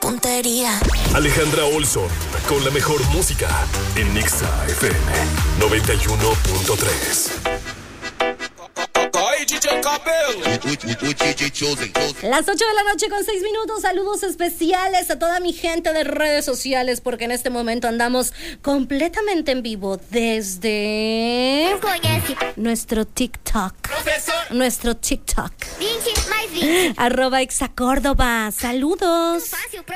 puntería. Alejandra Olson, con la mejor música en Nexa FM 91.3. Las 8 de la noche con 6 minutos. Saludos especiales a toda mi gente de redes sociales, porque en este momento andamos completamente en vivo desde nuestro TikTok. Nuestro TikTok. @exacórdoba. Saludos.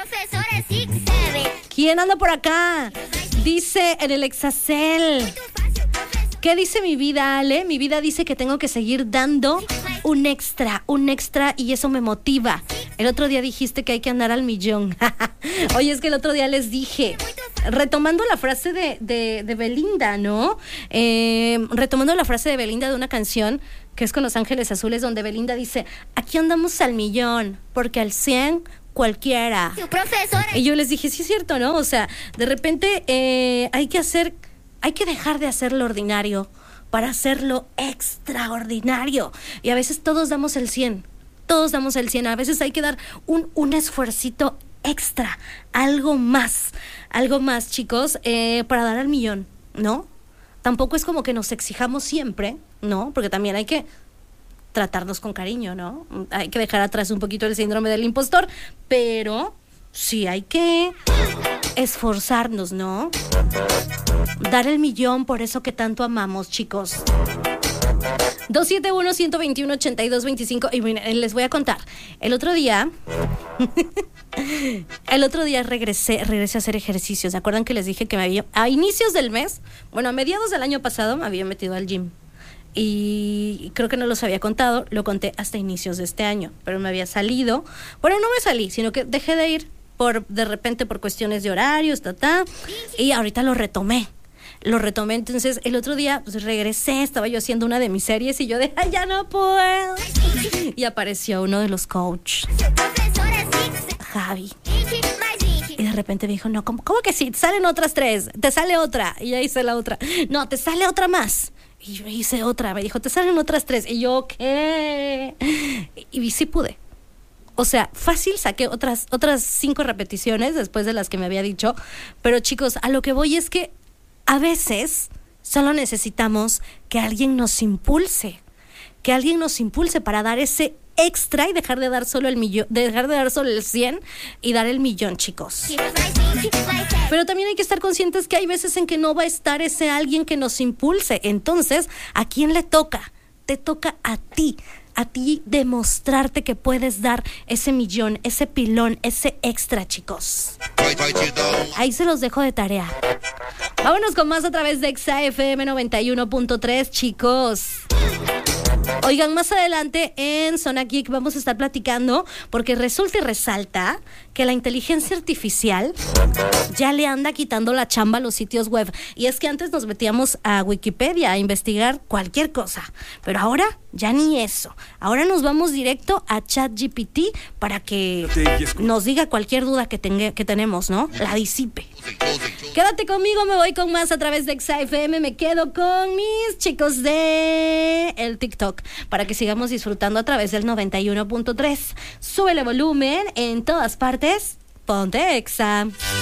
¿Quién anda por acá? Dice en el Exacel. ¿Qué dice mi vida, Ale? Mi vida dice que tengo que seguir dando un extra, y eso me motiva. El otro día dijiste que hay que andar al millón. Oye, es que el otro día les dije, retomando la frase de Belinda, ¿no? Retomando la frase de Belinda de una canción que es con Los Ángeles Azules, donde Belinda dice, aquí andamos al millón, porque al 100 cualquiera. Y yo les dije, sí es cierto, ¿no? O sea, de repente hay que dejar de hacer lo ordinario para hacerlo extraordinario. Y a veces todos damos el 100. A veces hay que dar un esfuercito extra, algo más, chicos, para dar al millón, ¿no? Tampoco es como que nos exijamos siempre, ¿no? Porque también hay que tratarnos con cariño, ¿no? Hay que dejar atrás un poquito el síndrome del impostor, pero sí hay que esforzarnos, ¿no? Dar el millón por eso que tanto amamos, chicos. 271-121-8225. Y miren, les voy a contar. El otro día regresé a hacer ejercicios. ¿Se acuerdan que les dije que a inicios del mes, a mediados del año pasado, me había metido al gym? Y creo que no los había contado. Lo conté hasta inicios de este año. Pero me había salido. Bueno, no me salí, sino que dejé de ir de repente por cuestiones de horarios, y ahorita lo retomé. Entonces el otro día pues regresé, estaba yo haciendo una de mis series y yo de, ya no puedo. Y apareció uno de los coach, Javi. Y de repente me dijo, no, ¿cómo que sí? Te salen otras 3, te sale otra. Y ya hice la otra. No, te sale otra más. Y yo hice otra, me dijo, te salen otras 3. Y yo, ¿qué? Y sí pude. O sea, fácil saqué otras 5 repeticiones después de las que me había dicho. Pero chicos, a lo que voy es que a veces solo necesitamos que alguien nos impulse. Que alguien nos impulse para dar ese extra y dejar de dar solo el millón, dejar de dar solo el 100 y dar el millón, chicos. Pero también hay que estar conscientes que hay veces en que no va a estar ese alguien que nos impulse. Entonces, ¿a quién le toca? Te toca a ti demostrarte que puedes dar ese millón, ese pilón, ese extra, chicos. Ahí se los dejo de tarea. Vámonos con más a través de Nexa FM 91.3, chicos. Oigan, más adelante en Zona Geek vamos a estar platicando, porque resulta y resalta que la inteligencia artificial ya le anda quitando la chamba a los sitios web. Y es que antes nos metíamos a Wikipedia a investigar cualquier cosa, pero ahora ya ni eso. Ahora nos vamos directo a ChatGPT para que nos diga cualquier duda que tenemos, ¿no? La disipe. Quédate conmigo, me voy con más a través de Nexa FM. Me quedo con mis chicos de el TikTok para que sigamos disfrutando a través del 91.3. Súbele volumen en todas partes. Ponte Exa.